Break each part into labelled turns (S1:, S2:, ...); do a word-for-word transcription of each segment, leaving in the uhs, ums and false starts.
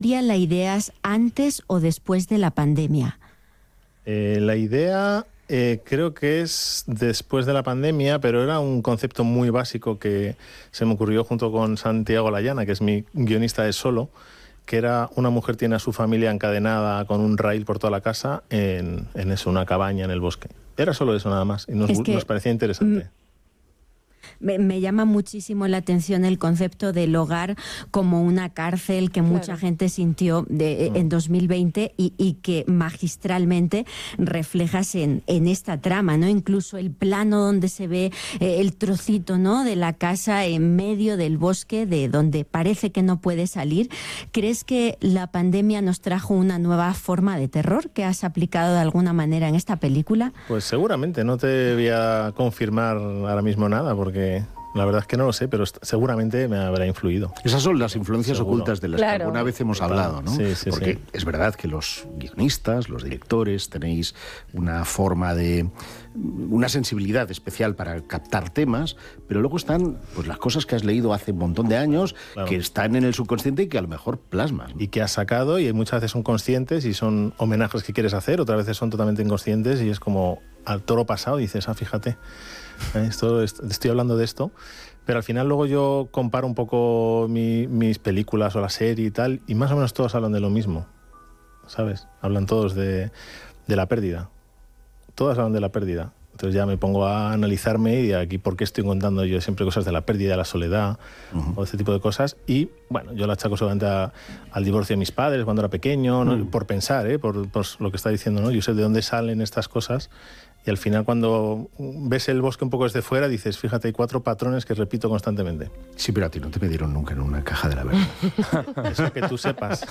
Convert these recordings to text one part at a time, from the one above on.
S1: ¿La ideas antes o después de la pandemia?
S2: Eh, la idea eh, creo que es después de la pandemia, pero era un concepto muy básico que se me ocurrió junto con Santiago Layana, que es mi guionista de Solo, que era una mujer tiene a su familia encadenada con un rail por toda la casa en, en eso, una cabaña en el bosque. Era solo eso nada más y nos,
S1: es que,
S2: nos parecía interesante.
S1: Me, me llama muchísimo la atención el concepto del hogar como una cárcel que claro. mucha gente sintió de, mm. en dos mil veinte y, y que magistralmente reflejas en, en esta trama, ¿no? Incluso el plano donde se ve eh, el trocito, ¿no?, de la casa en medio del bosque, de donde parece que no puede salir. ¿Crees que la pandemia nos trajo una nueva forma de terror que has aplicado de alguna manera en esta película?
S2: Pues seguramente, no te voy a confirmar ahora mismo nada, porque la verdad es que no lo sé, pero seguramente me habrá influido.
S3: Esas son las influencias Seguro. ocultas de las claro. que alguna vez hemos Total. hablado, ¿no?
S2: Sí, sí,
S3: Porque
S2: sí.
S3: es verdad que los guionistas, los directores, tenéis una forma de... una sensibilidad especial para captar temas, pero luego están pues las cosas que has leído hace un montón de años, claro. que están en el subconsciente y que a lo mejor plasmas, ¿no?
S2: Y que has sacado, y muchas veces son conscientes y son homenajes que quieres hacer, otras veces son totalmente inconscientes y es como al toro pasado y dices, ah, fíjate, esto, estoy hablando de esto. Pero al final luego yo comparo un poco mi, mis películas o la serie y tal, y más o menos todos hablan de lo mismo, ¿sabes? Hablan todos de, de la pérdida. Todas hablan de la pérdida. Entonces ya me pongo a analizarme y aquí por qué estoy contando yo siempre cosas de la pérdida, de la soledad, uh-huh. o ese tipo de cosas. Y bueno, yo la achaco solamente a, al divorcio de mis padres cuando era pequeño, ¿no? uh-huh. por pensar, ¿eh? por, por lo que está diciendo, ¿no? Yo sé de dónde salen estas cosas. Y al final cuando ves el bosque un poco desde fuera dices, fíjate, hay cuatro patrones que repito constantemente.
S3: Sí, pero a ti no te metieron nunca en una caja de la verdad.
S2: Eso que tú sepas.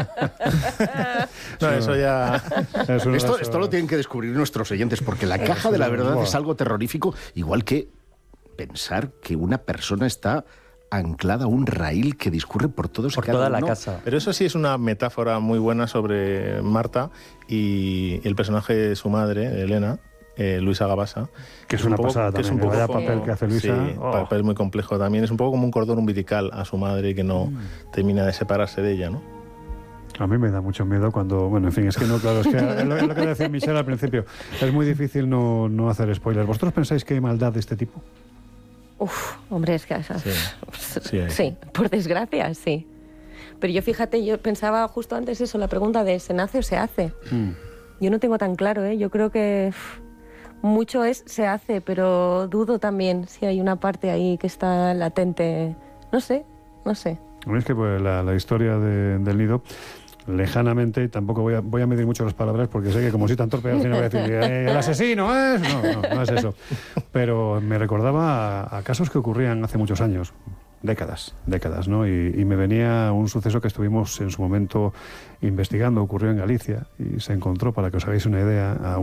S2: No, eso ya...
S3: Eso, esto, esto lo tienen que descubrir nuestros oyentes, porque la caja de la verdad es algo terrorífico, igual que pensar que una persona está anclada a un raíl que discurre por todo
S4: por toda la casa.
S2: Pero eso sí es una metáfora muy buena sobre Marta y el personaje de su madre, Elena, Eh, Luisa Gabasa,
S5: que es, es una poco, pasada que también, es un poco vaya como, papel que hace Luisa.
S2: Sí, oh. papel muy complejo también. Es un poco como un cordón umbilical a su madre que no mm. termina de separarse de ella, ¿no?
S5: A mí me da mucho miedo cuando... Bueno, en fin, es que no, claro, es que es lo, es lo que decía Michelle al principio. Es muy difícil no, no hacer spoilers. ¿Vosotros pensáis que hay maldad de este tipo?
S6: Uf, hombre, es que... Sí,
S2: sí,
S6: sí, por desgracia, sí. Pero yo, fíjate, yo pensaba justo antes eso, la pregunta de ¿se nace o se hace? Mm. Yo no tengo tan claro, ¿eh? Yo creo que... mucho es se hace, pero dudo también si hay una parte ahí que está latente. No sé, no sé.
S5: Es que pues, la, la historia de, del nido, lejanamente, y tampoco voy a, voy a medir mucho las palabras porque sé que como soy tan torpe al final voy a decir eh, el asesino es... No, no, no es eso. Pero me recordaba a, a casos que ocurrían hace muchos años. Décadas, décadas, ¿no? Y, y me venía un suceso que estuvimos en su momento investigando, ocurrió en Galicia y se encontró, para que os hagáis una idea, a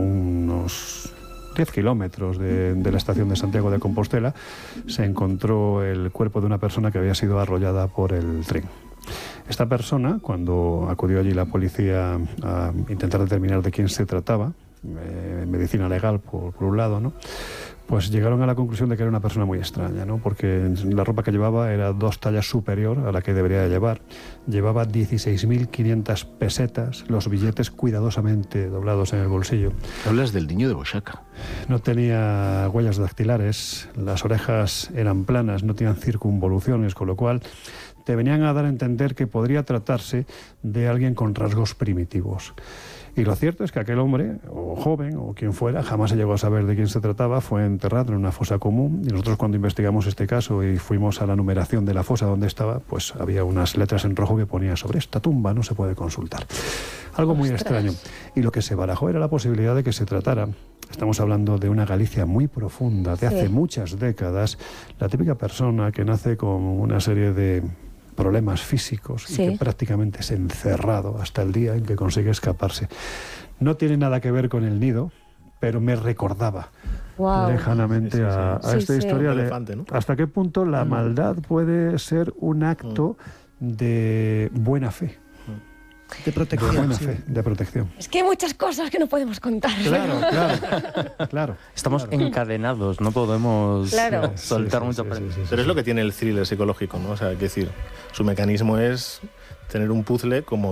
S5: unos diez kilómetros de, de la estación de Santiago de Compostela, se encontró el cuerpo de una persona que había sido arrollada por el tren. Esta persona, cuando acudió allí la policía a intentar determinar de quién se trataba, eh, medicina legal por, por un lado, ¿no?, pues llegaron a la conclusión de que era una persona muy extraña, ¿no? Porque la ropa que llevaba era dos tallas superior a la que debería de llevar. Llevaba dieciséis mil quinientas pesetas, los billetes cuidadosamente doblados en el bolsillo.
S3: Hablas del niño de Boyaca.
S5: No tenía huellas dactilares, las orejas eran planas, no tenían circunvoluciones, con lo cual te venían a dar a entender que podría tratarse de alguien con rasgos primitivos. Y lo cierto es que aquel hombre, o joven, o quien fuera, jamás se llegó a saber de quién se trataba, fue enterrado en una fosa común, y nosotros cuando investigamos este caso y fuimos a la numeración de la fosa donde estaba, pues había unas letras en rojo que ponía sobre esta tumba no se puede consultar. Algo muy extraño. Y lo que se barajó era la posibilidad de que se tratara, estamos hablando de una Galicia muy profunda, de hace sí. muchas décadas, la típica persona que nace con una serie de problemas físicos sí. y que prácticamente es encerrado hasta el día en que consigue escaparse. No tiene nada que ver con el nido, pero me recordaba wow. lejanamente sí, sí, sí. a, a sí, esta sí. historia de elefante, ¿no? Hasta qué punto la maldad puede ser un acto mm. de buena fe.
S4: De protección.
S5: De buena
S4: sí.
S5: fe, de protección.
S6: Es que hay muchas cosas que no podemos contar.
S5: Claro, claro, claro.
S7: Estamos
S5: claro.
S7: encadenados, no podemos
S6: Claro.
S7: eh, soltar
S5: Sí, sí,
S7: mucho
S5: sí,
S7: prenda.
S5: sí, sí,
S2: Pero es lo que tiene el thriller psicológico, ¿no? O sea, hay que decir, su mecanismo es tener un puzzle como